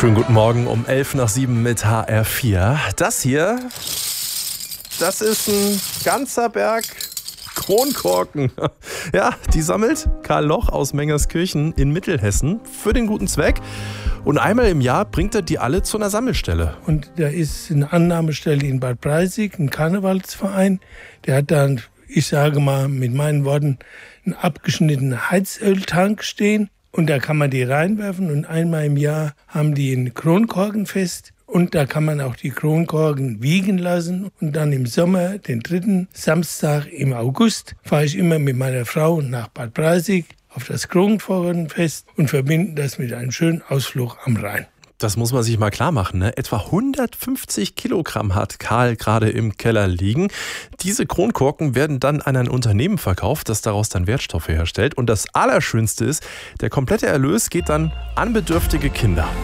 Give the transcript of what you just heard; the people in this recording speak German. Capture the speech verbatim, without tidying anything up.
Schönen guten Morgen um elf nach sieben mit H R vier. Das hier, das ist ein ganzer Berg Kronkorken. Ja, die sammelt Karl Loch aus Mengerskirchen in Mittelhessen für den guten Zweck. Und einmal im Jahr bringt er die alle zu einer Sammelstelle. Und da ist eine Annahmestelle in Bad Breisig, ein Karnevalsverein. Der hat dann, ich sage mal mit meinen Worten, einen abgeschnittenen Heizöltank stehen. Und da kann man die reinwerfen und einmal im Jahr haben die ein Kronkorkenfest. Und da kann man auch die Kronkorken wiegen lassen. Und dann im Sommer, den dritten Samstag im August, fahre ich immer mit meiner Frau nach Bad Breisig auf das Kronkorkenfest und verbinden das mit einem schönen Ausflug am Rhein. Das muss man sich mal klar machen, ne? Etwa hundertfünfzig Kilogramm hat Karl gerade im Keller liegen. Diese Kronkorken werden dann an ein Unternehmen verkauft, das daraus dann Wertstoffe herstellt. Und das Allerschönste ist, der komplette Erlös geht dann an bedürftige Kinder.